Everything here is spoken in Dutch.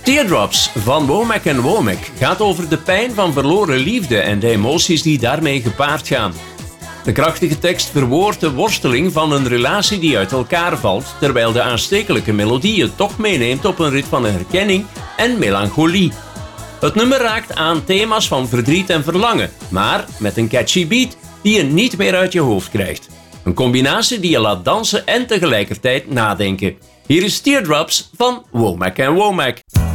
Teardrops van Womack & Womack gaat over de pijn van verloren liefde en de emoties die daarmee gepaard gaan. De krachtige tekst verwoordt de worsteling van een relatie die uit elkaar valt, terwijl de aanstekelijke melodie je toch meeneemt op een rit van herkenning en melancholie. Het nummer raakt aan thema's van verdriet en verlangen, maar met een catchy beat die je niet meer uit je hoofd krijgt. Een combinatie die je laat dansen en tegelijkertijd nadenken. Hier is Teardrops van Womack & Womack.